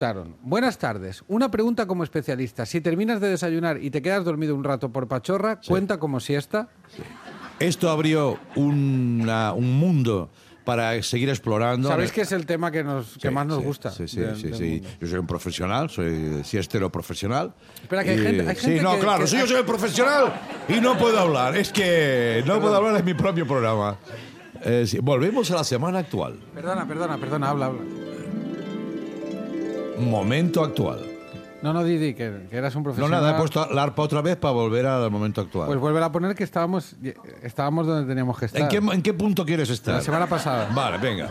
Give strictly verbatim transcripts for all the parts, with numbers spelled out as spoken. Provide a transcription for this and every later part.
Claro. Buenas tardes. Una pregunta como especialista. Si terminas de desayunar y te quedas dormido un rato por pachorra, sí. ¿cuenta como siesta? Sí. Esto abrió una, un mundo para seguir explorando. ¿Sabéis que es el tema que, nos, que sí, más nos sí, gusta? Sí, sí, de, sí, de sí. Yo soy un profesional, soy siestero profesional. Espera, que hay y... gente, hay gente Sí, no, que, claro, que... si yo soy el profesional y no puedo hablar. Es que no Perdón. puedo hablar en mi propio programa. Eh, sí. Volvemos a la semana actual. Perdona, perdona, perdona, habla, habla. Momento actual. No, no, Didi, que, que eras un profesional. No, nada, he puesto la arpa otra vez para volver al momento actual. Pues vuelve a poner que estábamos, estábamos donde teníamos que estar. ¿En qué, ¿En qué punto quieres estar? La semana pasada. Vale, venga.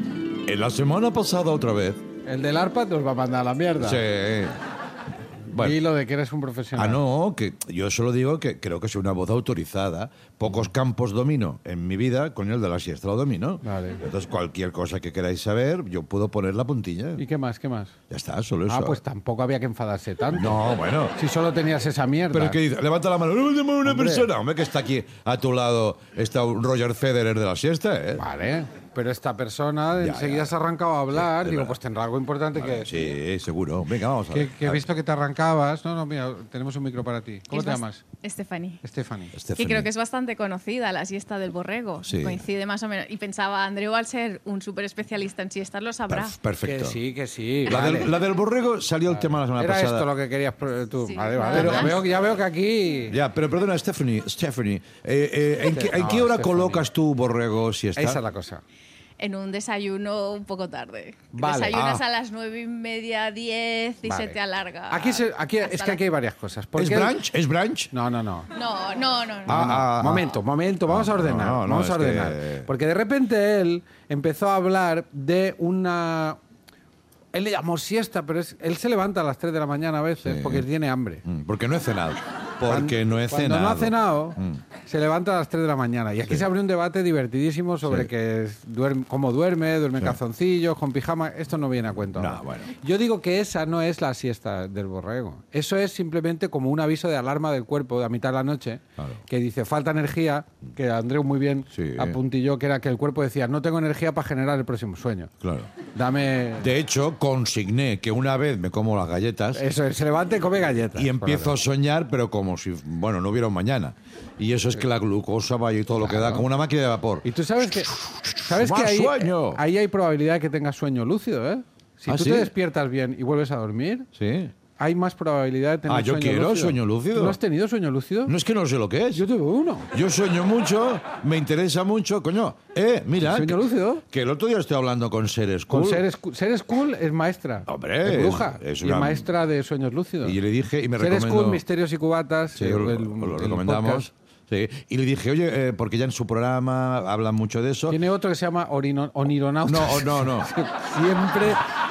En la semana pasada otra vez. El del arpa nos va a mandar a la mierda. Sí. Bueno. Y lo de que eres un profesional. Ah, no, que yo solo digo que creo que soy una voz autorizada. Pocos campos domino en mi vida, con el de la siesta lo domino. Vale. Entonces, cualquier cosa que queráis saber, yo puedo poner la puntilla. ¿Y qué más, qué más? Ya está, solo eso. Ah, pues tampoco había que enfadarse tanto. No, bueno. Si solo tenías esa mierda. Pero ¿qué dice? Levanta la mano. Levanta una Hombre. persona. Hombre, que está aquí a tu lado, está un Roger Federer de la siesta, ¿eh? Vale. Pero esta persona Ya, enseguida ya. se ha arrancado a hablar. Sí, Digo, verdad. pues tendrá algo importante Vale, que... Sí, seguro. Venga, vamos a ver. Que, que he visto que te arrancabas. No, no, mira, tenemos un micro para ti. ¿Cómo Es te bast- llamas? Stephanie. Stephanie. Que creo que es bastante conocida, la siesta del borrego. Sí. Coincide más o menos. Y pensaba, Andreu, al ser un súper especialista en siestas, lo sabrá. Perf- Perfecto. Que sí, que sí. La, vale. del, la del borrego salió el tema la semana Era pasada. esto lo que querías pro- tú. Sí, Vale, vale. nada Ya más. veo, ya veo que aquí... Ya, pero perdona, Stephanie, Stephanie, eh, eh, ¿en, qué, en No, qué hora Stephanie. colocas tu borrego siesta? Esa es la cosa. En un desayuno un poco tarde. Vale. Desayunas Ah. a las nueve y media, diez y Vale. se te alarga. Aquí, se- aquí hasta es que aquí hay varias cosas. ¿Es Porque- brunch? ¿Es brunch? No, no, no. No, no, no. no. Ah, ah, ah. momento, momento, vamos a ordenar. no, no, vamos a es que- ordenar. Porque de repente él empezó a hablar de una... Él le llamó siesta, pero es... él se levanta a las tres de la mañana a veces Sí. porque tiene hambre. Mm, Porque no he cenado. Porque Cuando- no he cuando cenado. no ha cenado, Mm. se levanta a las tres de la mañana. Y aquí Sí. se abrió un debate divertidísimo sobre Sí. que es- duerme, cómo duerme, duerme en Sí. calzoncillos, con pijama. Esto no viene a cuento. No, ahora. bueno. Yo digo que esa no es la siesta del borrego. Eso es simplemente como un aviso de alarma del cuerpo a mitad de la noche, Claro. que dice falta energía, que Andreu muy bien Sí. apuntilló, que era que el cuerpo decía no tengo energía para generar el próximo sueño. Claro. Dame... De hecho, consigné que una vez me como las galletas Eso es, se levanta y come galletas. y empiezo a soñar, pero como si, bueno, no hubiera un mañana. Y eso es que la glucosa vaya y todo lo que da, como una máquina de vapor. Y tú sabes que, sabes que ¡Más ahí, sueño! ahí hay probabilidad de que tengas sueño lúcido, ¿eh? Si ¿Ah, tú sí? te despiertas bien y vuelves a dormir, Sí. hay más probabilidad de tener Ah, yo sueño quiero lúcido. sueño lúcido. ¿Tú no has tenido sueño lúcido? No es que no sé lo que es. Yo tuve uno. Yo sueño mucho, me interesa mucho, coño. Eh, mira. ¿Sueño que, lúcido? Que el otro día estoy hablando con Seres Con Cool. Ser School. Ser School es maestra. Hombre, es bruja. es y una- es maestra de sueños lúcidos. Y le dije, y me Ser recomendó. School, Misterios y Cubatas. Sí, el- lo, el- lo el recomendamos. podcast. Sí. Y le dije, oye, eh, porque ya en su programa hablan mucho de eso. Tiene otro que se llama Orino- Onironautas. No, no, no. siempre,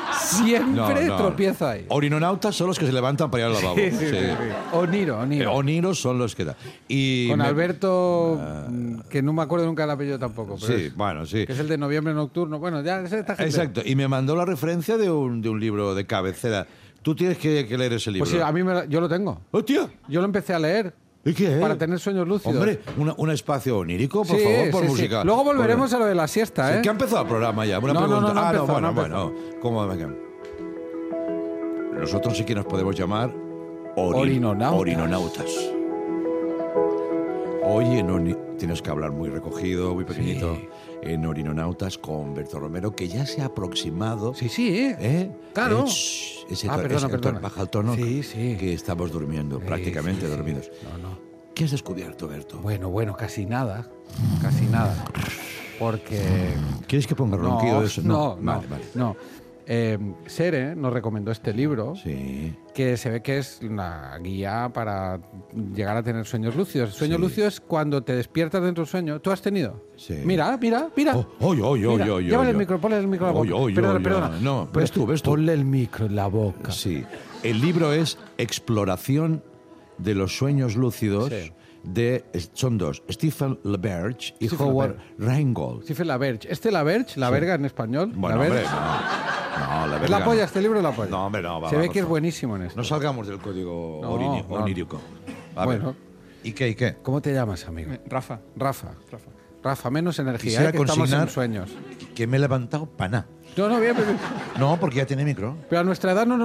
siempre No, no. tropiezo ahí. Orinonautas son los que se levantan para ir al lavabo. Sí, sí, sí, sí. Oniro, Eh, Oniro. Oniros son los que da. Y Con me- Alberto, mm, que no me acuerdo nunca el apellido tampoco. Pero Sí, es- bueno, sí. Que es el de Noviembre Nocturno. Bueno, ya ese está gente. Exacto. Y me mandó la referencia de un, de un libro de cabecera. Tú tienes que, que leer ese libro. Pues sí, a mí me lo- yo lo tengo. ¡Hostia! Yo lo empecé a leer ¿Y qué es? para tener sueños lúcidos. Hombre, una- un espacio onírico, por Sí, favor, por sí, sí. música. Luego volveremos Por- a lo de la siesta, Sí, ¿eh? que ha empezado el programa ya. Una No, no, pregunta. no, no ha ah, empezado, bueno, no ha bueno. ¿Cómo? Venga. Nosotros sí que nos podemos llamar orin- Orinonautas. orinonautas. Hoy en Oni- tienes que hablar muy recogido, muy pequeñito. Sí. En Orinonautas con Berto Romero, que ya se ha aproximado. Sí, sí, ¿eh? ¿Eh? Claro. Eh, shh, ese Ah, to- perdona, ese tono- perdona. baja el tono. Sí, sí. Que estamos durmiendo, Sí, prácticamente sí, sí. dormidos. No, no. ¿Qué has descubierto, Berto? Bueno, bueno, casi nada. Casi nada. Porque... ¿Quieres que ponga No, ronquido de eso? no, no. Vale, vale. no. Eh, Sere nos recomendó este libro. Sí. Que se ve que es una guía para llegar a tener sueños lúcidos. Sueño Sí. lúcido es cuando te despiertas dentro del sueño. ¿Tú has tenido? Sí. Mira, mira, mira. Oh, oy, oy, oy, Mira, oy, llévale oy, el oy. micro, ponle el micro en la Oy, boca. oy, perdona, oy, perdona. no, ves tú, ves tú. Ponle el micro en la boca. Sí. El libro es Exploración de los sueños lúcidos. Sí. De, son dos, Stephen LaBerge y Stephen Howard Rheingold. Stephen LaBerge. ¿Este LaBerge? ¿La verga en español? Bueno, ¿La hombre, verga? no. No, la ¿Es verga la polla? no. ¿Este libro es la polla? No, hombre, no. va, Se va, ve por que es favor. buenísimo en esto. No salgamos del código No, orini- no. onírico. A Bueno. ver. ¿Y qué, y qué? ¿Cómo te llamas, amigo? Rafa. Rafa. Rafa. Rafa, menos energía, Quisiera ¿eh? Que estamos en consignar sueños. que me he levantado para nada. No, no, bien, bien, bien. No, porque ya tiene micro. Pero a nuestra edad no nos